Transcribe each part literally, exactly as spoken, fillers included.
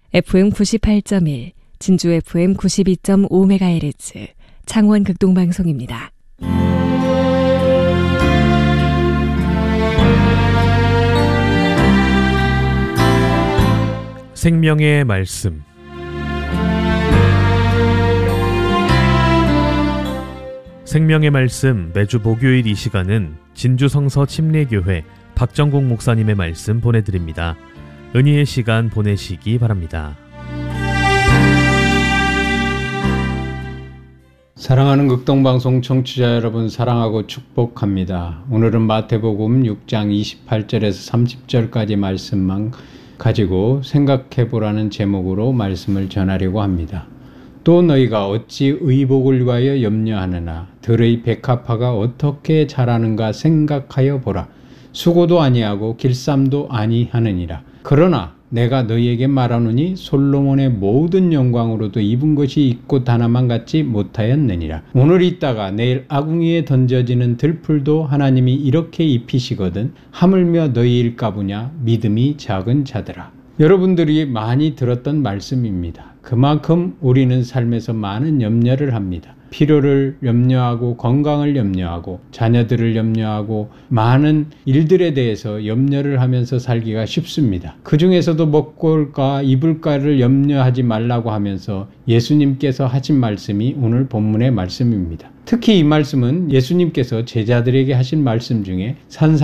에프엠 구십팔 점 일, 진주 에프엠 구십이 점 오 메가헤르츠, 창원 극동방송입니다. 생명의 말씀. 생명의 말씀 매주 목요일 이 시간은 진주성서 침례교회 박정국 목사님의 말씀 보내드립니다. 은혜의 시간 보내시기 바랍니다. 사랑하는 극동방송 청취자 여러분, 사랑하고 축복합니다. 오늘은 마태복음 육 장 이십팔 절에서 삼십 절까지 말씀만 가지고 생각해보라는 제목으로 말씀을 전하려고 합니다. 또 너희가 어찌 의복을 위하여 염려하느냐? 들의 백합화가 어떻게 자라는가 생각하여 보라. 수고도 아니하고 길쌈도 아니하느니라. 그러나 내가 너희에게 말하노니 솔로몬의 모든 영광으로도 입은 것이 이 꽃 하나만 같지 못하였느니라. 오늘 있다가 내일 아궁이에 던져지는 들풀도 하나님이 이렇게 입히시거든 하물며 너희일까보냐? 믿음이 작은 자들아. 여러분들이 많이 들었던 말씀입니다. 그만큼 우리는 삶에서 많은 염려를 합니다. 필요를 염려하고 건강을 염려하고 자녀들을 염려하고 많은 일들에 대해서 염려를 하면서 살기가 쉽습니다. 그 중에서도 먹을까 입을까를 염려하지 말라고 하면서 예수님께서 하신 말씀이 오늘 본문의 말씀입니다. 특히 이 말씀은 예수님께서 제자들에게 하신 말씀 중에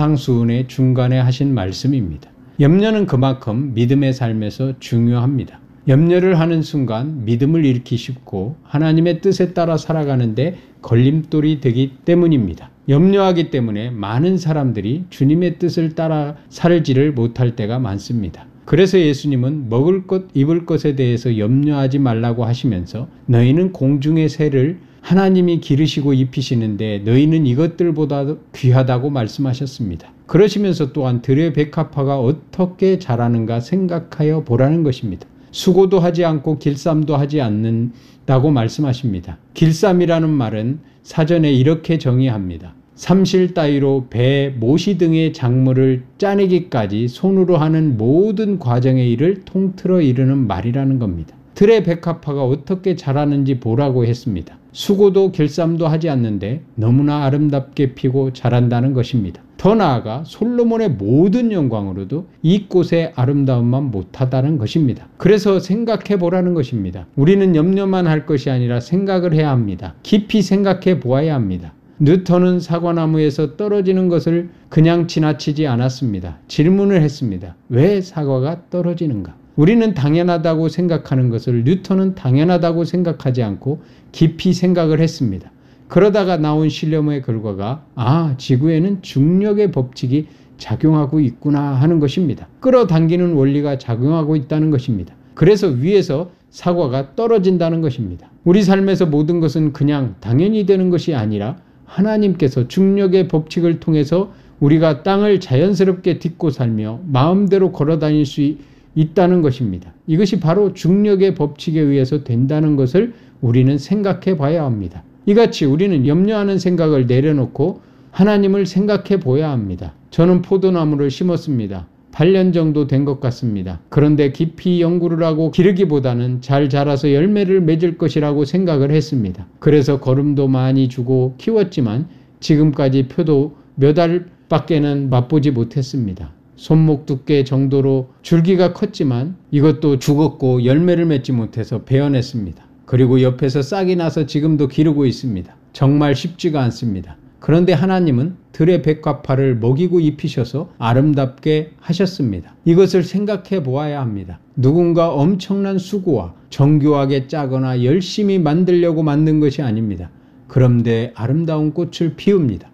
산상수훈의 중간에 하신 말씀입니다. 염려는 그만큼 믿음의 삶에서 중요합니다. 염려를 하는 순간 믿음을 잃기 쉽고 하나님의 뜻에 따라 살아가는데 걸림돌이 되기 때문입니다. 염려하기 때문에 많은 사람들이 주님의 뜻을 따라 살지를 못할 때가 많습니다. 그래서 예수님은 먹을 것, 입을 것에 대해서 염려하지 말라고 하시면서 너희는 공중의 새를 하나님이 기르시고 입히시는데 너희는 이것들보다 귀하다고 말씀하셨습니다. 그러시면서 또한 들의 백합화가 어떻게 자라는가 생각하여 보라는 것입니다. 수고도 하지 않고 길쌈도 하지 않는다고 말씀하십니다. 길쌈이라는 말은 사전에 이렇게 정의합니다. 삼실 따위로 배, 모시 등의 작물을 짜내기까지 손으로 하는 모든 과정의 일을 통틀어 이르는 말이라는 겁니다. 들의 백합화가 어떻게 자라는지 보라고 했습니다. 수고도 길쌈도 하지 않는데 너무나 아름답게 피고 자란다는 것입니다. 더 나아가 솔로몬의 모든 영광으로도 이 꽃의 아름다움만 못하다는 것입니다. 그래서 생각해 보라는 것입니다. 우리는 염려만 할 것이 아니라 생각을 해야 합니다. 깊이 생각해 보아야 합니다. 뉴턴은 사과나무에서 떨어지는 것을 그냥 지나치지 않았습니다. 질문을 했습니다. 왜 사과가 떨어지는가? 우리는 당연하다고 생각하는 것을 뉴턴은 당연하다고 생각하지 않고 깊이 생각을 했습니다. 그러다가 나온 실험의 결과가 아, 지구에는 중력의 법칙이 작용하고 있구나 하는 것입니다. 끌어당기는 원리가 작용하고 있다는 것입니다. 그래서 위에서 사과가 떨어진다는 것입니다. 우리 삶에서 모든 것은 그냥 당연히 되는 것이 아니라 하나님께서 중력의 법칙을 통해서 우리가 땅을 자연스럽게 딛고 살며 마음대로 걸어다닐 수 있다는 것입니다. 이것이 바로 중력의 법칙에 의해서 된다는 것을 우리는 생각해 봐야 합니다. 이같이 우리는 염려하는 생각을 내려놓고 하나님을 생각해 보아야 합니다. 저는 포도나무를 심었습니다. 팔 년 정도 된 것 같습니다. 그런데 깊이 연구를 하고 기르기보다는 잘 자라서 열매를 맺을 것이라고 생각을 했습니다. 그래서 거름도 많이 주고 키웠지만 지금까지 표도 몇 알밖에는 맛보지 못했습니다. 손목 두께 정도로 줄기가 컸지만 이것도 죽었고 열매를 맺지 못해서 베어냈습니다. 그리고 옆에서 싹이 나서 지금도 기르고 있습니다. 정말 쉽지가 않습니다. 그런데 하나님은 들의 백합화를 먹이고 입히셔서 아름답게 하셨습니다. 이것을 생각해 보아야 합니다. 누군가 엄청난 수고와 정교하게 짜거나 열심히 만들려고 만든 것이 아닙니다. 그런데 아름다운 꽃을 피웁니다.